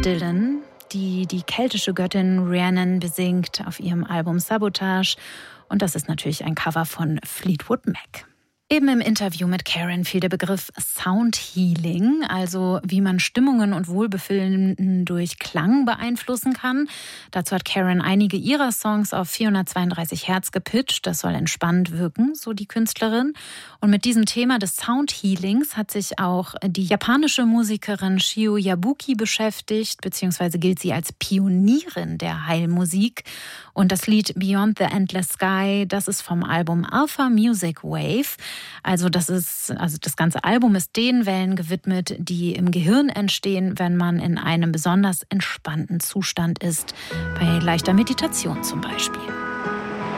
Dylan, die die keltische Göttin Rhiannon besingt auf ihrem Album Sabotage. Und das ist natürlich ein Cover von Fleetwood Mac. Eben im Interview mit Karen fiel der Begriff Sound Healing, also wie man Stimmungen und Wohlbefinden durch Klang beeinflussen kann. Dazu hat Karen einige ihrer Songs auf 432 Hertz gepitcht. Das soll entspannend wirken, so die Künstlerin. Und mit diesem Thema des Sound Healings hat sich auch die japanische Musikerin Shio Yabuki beschäftigt, beziehungsweise gilt sie als Pionierin der Heilmusik. Und das Lied Beyond the Endless Sky, das ist vom Album Alpha Music Wave. Also das ganze Album ist den Wellen gewidmet, die im Gehirn entstehen, wenn man in einem besonders entspannten Zustand ist, bei leichter Meditation zum Beispiel.